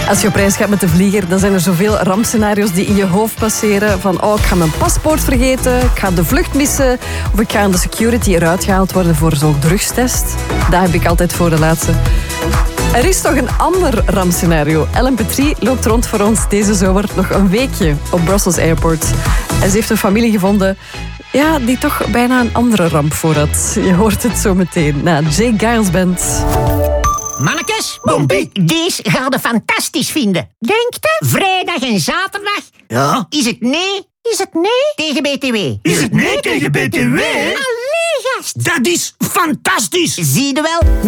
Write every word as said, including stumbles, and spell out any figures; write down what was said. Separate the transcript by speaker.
Speaker 1: Als je op reis gaat met de vlieger, dan zijn er zoveel rampscenario's die in je hoofd passeren. Van, oh, ik ga mijn paspoort vergeten, ik ga de vlucht missen, of ik ga aan de security eruit gehaald worden voor zo'n drugstest. Dat heb ik altijd voor de laatste. Er is toch een ander rampscenario. Ellen Petrie loopt rond voor ons deze zomer nog een weekje op Brussels Airport. En ze heeft een familie gevonden, ja, die toch bijna een andere ramp voor had. Je hoort het zo meteen na Jay Giles Band.
Speaker 2: Mannekes,
Speaker 3: Bompie.
Speaker 2: deze ga je fantastisch vinden. Denk je? Vrijdag en zaterdag.
Speaker 3: Ja?
Speaker 2: Is het nee? Is het nee tegen B T W?
Speaker 3: Is het nee tegen B T W?
Speaker 2: Allee, gast.
Speaker 3: Dat is fantastisch!
Speaker 2: Zie je wel?